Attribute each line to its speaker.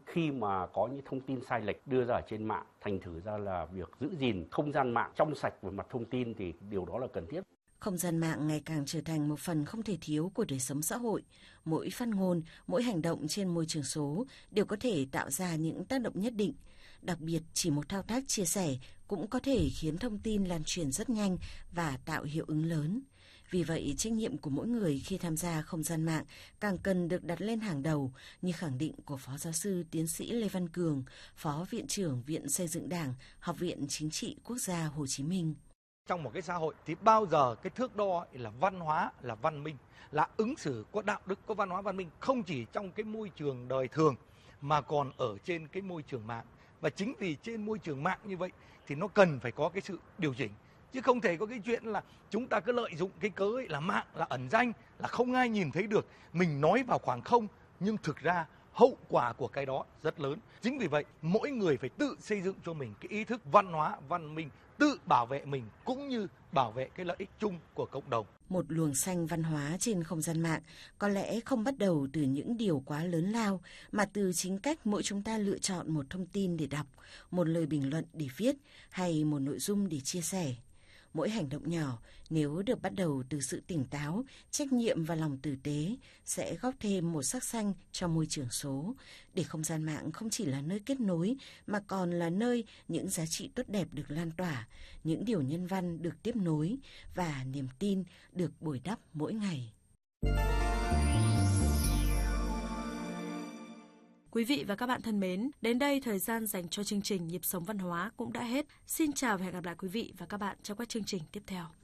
Speaker 1: Khi mà có những thông tin sai lệch đưa ra ở trên mạng, thành thử ra là việc giữ gìn không gian mạng trong sạch về mặt thông tin thì điều đó là cần thiết.
Speaker 2: Không gian mạng ngày càng trở thành một phần không thể thiếu của đời sống xã hội. Mỗi phát ngôn, mỗi hành động trên môi trường số đều có thể tạo ra những tác động nhất định. Đặc biệt, chỉ một thao tác chia sẻ cũng có thể khiến thông tin lan truyền rất nhanh và tạo hiệu ứng lớn. Vì vậy, trách nhiệm của mỗi người khi tham gia không gian mạng càng cần được đặt lên hàng đầu, như khẳng định của Phó Giáo sư Tiến sĩ Lê Văn Cường, Phó Viện trưởng Viện Xây dựng Đảng, Học viện Chính trị Quốc gia Hồ Chí Minh.
Speaker 3: Trong một cái xã hội thì bao giờ cái thước đo là văn hóa, là văn minh, là ứng xử có đạo đức, có văn hóa văn minh, không chỉ trong cái môi trường đời thường mà còn ở trên cái môi trường mạng. Và chính vì trên môi trường mạng như vậy thì nó cần phải có cái sự điều chỉnh. Chứ không thể có cái chuyện là chúng ta cứ lợi dụng cái cớ là mạng, là ẩn danh, là không ai nhìn thấy được. Mình nói vào khoảng không, nhưng thực ra hậu quả của cái đó rất lớn. Chính vì vậy, mỗi người phải tự xây dựng cho mình cái ý thức văn hóa, văn minh, tự bảo vệ mình cũng như bảo vệ cái lợi ích chung của cộng đồng.
Speaker 2: Một luồng xanh văn hóa trên không gian mạng có lẽ không bắt đầu từ những điều quá lớn lao, mà từ chính cách mỗi chúng ta lựa chọn một thông tin để đọc, một lời bình luận để viết hay một nội dung để chia sẻ. Mỗi hành động nhỏ, nếu được bắt đầu từ sự tỉnh táo, trách nhiệm và lòng tử tế, sẽ góp thêm một sắc xanh cho môi trường số, để không gian mạng không chỉ là nơi kết nối, mà còn là nơi những giá trị tốt đẹp được lan tỏa, những điều nhân văn được tiếp nối và niềm tin được bồi đắp mỗi ngày.
Speaker 4: Quý vị và các bạn thân mến, đến đây thời gian dành cho chương trình Nhịp sống văn hóa cũng đã hết. Xin chào và hẹn gặp lại quý vị và các bạn trong các chương trình tiếp theo.